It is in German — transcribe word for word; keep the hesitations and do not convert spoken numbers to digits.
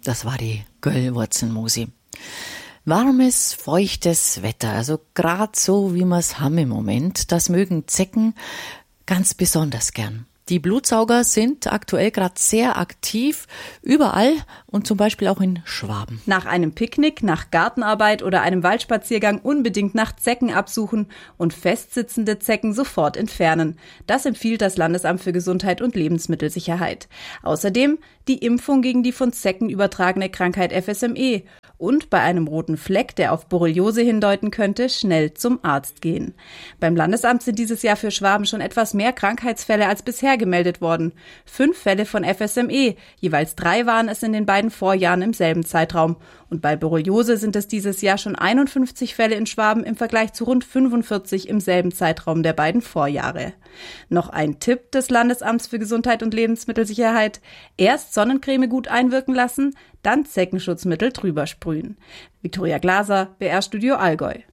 das war die Göllwurzenmusi. Warmes, feuchtes Wetter, also gerade so, wie wir es haben im Moment, das mögen Zecken ganz besonders gern. Die Blutsauger sind aktuell gerade sehr aktiv, überall und zum Beispiel auch in Schwaben. Nach einem Picknick, nach Gartenarbeit oder einem Waldspaziergang unbedingt nach Zecken absuchen und festsitzende Zecken sofort entfernen. Das empfiehlt das Landesamt für Gesundheit und Lebensmittelsicherheit. Außerdem die Impfung gegen die von Zecken übertragene Krankheit F S M E. Und bei einem roten Fleck, der auf Borreliose hindeuten könnte, schnell zum Arzt gehen. Beim Landesamt sind dieses Jahr für Schwaben schon etwas mehr Krankheitsfälle als bisher gemeldet worden. Fünf Fälle von F S M E, jeweils drei waren es in den beiden Vorjahren im selben Zeitraum. Und bei Borreliose sind es dieses Jahr schon einundfünfzig Fälle in Schwaben im Vergleich zu rund fünfundvierzig im selben Zeitraum der beiden Vorjahre. Noch ein Tipp des Landesamts für Gesundheit und Lebensmittelsicherheit: Erst Sonnencreme gut einwirken lassen, dann Zeckenschutzmittel drüber sprühen. Viktoria Glaser, B R Studio Allgäu.